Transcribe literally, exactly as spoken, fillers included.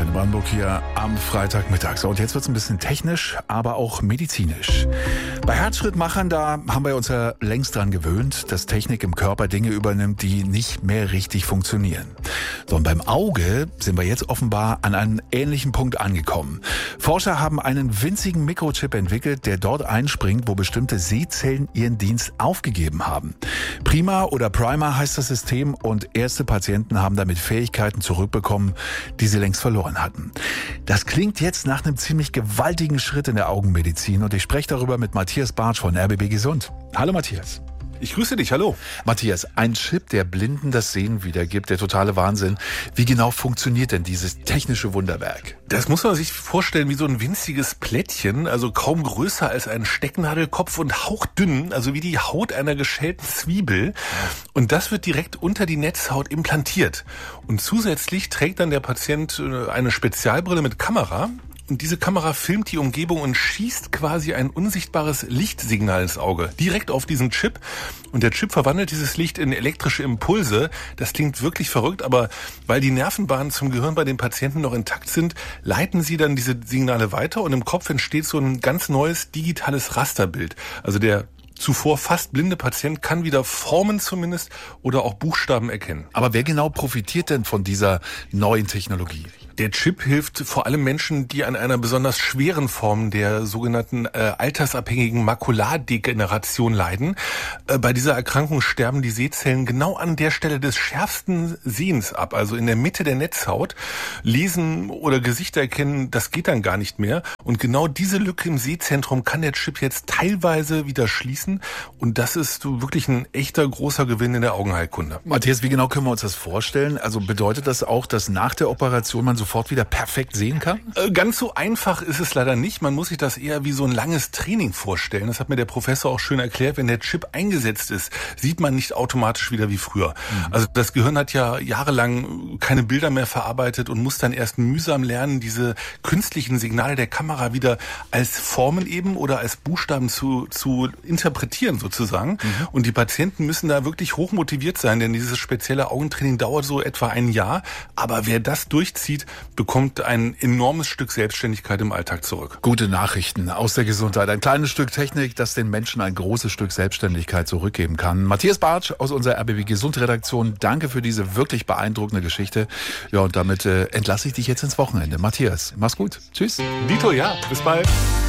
Antenne Brandenburg hier am Freitagmittag. So, und jetzt wird es ein bisschen technisch, aber auch medizinisch. Bei Herzschrittmachern, da haben wir uns ja längst dran gewöhnt, dass Technik im Körper Dinge übernimmt, die nicht mehr richtig funktionieren. So, und beim Auge sind wir jetzt offenbar an einem ähnlichen Punkt angekommen. Forscher haben einen winzigen Mikrochip entwickelt, der dort einspringt, wo bestimmte Sehzellen ihren Dienst aufgegeben haben. Prima oder Primer heißt das System und erste Patienten haben damit Fähigkeiten zurückbekommen, die sie längst verloren hatten. Das klingt jetzt nach einem ziemlich gewaltigen Schritt in der Augenmedizin und ich spreche darüber mit Matthias Bartsch von R B B Gesund. Hallo Matthias. Ich grüße dich, hallo. Matthias, ein Chip, der Blinden das Sehen wiedergibt, der totale Wahnsinn. Wie genau funktioniert denn dieses technische Wunderwerk? Das muss man sich vorstellen wie so ein winziges Plättchen, also kaum größer als ein Stecknadelkopf und hauchdünn, also wie die Haut einer geschälten Zwiebel. Und das wird direkt unter die Netzhaut implantiert. Und zusätzlich trägt dann der Patient eine Spezialbrille mit Kamera. Und diese Kamera filmt die Umgebung und schießt quasi ein unsichtbares Lichtsignal ins Auge, direkt auf diesen Chip. Und der Chip verwandelt dieses Licht in elektrische Impulse. Das klingt wirklich verrückt, aber weil die Nervenbahnen zum Gehirn bei den Patienten noch intakt sind, leiten sie dann diese Signale weiter und im Kopf entsteht so ein ganz neues digitales Rasterbild. Also der zuvor fast blinde Patient kann wieder Formen zumindest oder auch Buchstaben erkennen. Aber wer genau profitiert denn von dieser neuen Technologie? Der Chip hilft vor allem Menschen, die an einer besonders schweren Form der sogenannten äh, altersabhängigen Makulardegeneration leiden. Äh, bei dieser Erkrankung sterben die Sehzellen genau an der Stelle des schärfsten Sehens ab, also in der Mitte der Netzhaut. Lesen oder Gesichter erkennen, das geht dann gar nicht mehr. Und genau diese Lücke im Sehzentrum kann der Chip jetzt teilweise wieder schließen. Und das ist wirklich ein echter großer Gewinn in der Augenheilkunde. Matthias, wie genau können wir uns das vorstellen? Also bedeutet das auch, dass nach der Operation man sofort wieder perfekt sehen kann? Ganz so einfach ist es leider nicht. Man muss sich das eher wie so ein langes Training vorstellen. Das hat mir der Professor auch schön erklärt. Wenn der Chip eingesetzt ist, sieht man nicht automatisch wieder wie früher. Mhm. Also das Gehirn hat ja jahrelang keine Bilder mehr verarbeitet und muss dann erst mühsam lernen, diese künstlichen Signale der Kamera wieder als Formen eben oder als Buchstaben zu, zu interpretieren sozusagen. Mhm. Und die Patienten müssen da wirklich hoch motiviert sein, denn dieses spezielle Augentraining dauert so etwa ein Jahr. Aber wer das durchzieht, bekommt ein enormes Stück Selbstständigkeit im Alltag zurück. Gute Nachrichten aus der Gesundheit. Ein kleines Stück Technik, das den Menschen ein großes Stück Selbstständigkeit zurückgeben kann. Matthias Bartsch aus unserer R B B Gesund Redaktion, danke für diese wirklich beeindruckende Geschichte. Ja, und damit äh, entlasse ich dich jetzt ins Wochenende. Matthias, mach's gut. Tschüss. Dito, ja, bis bald.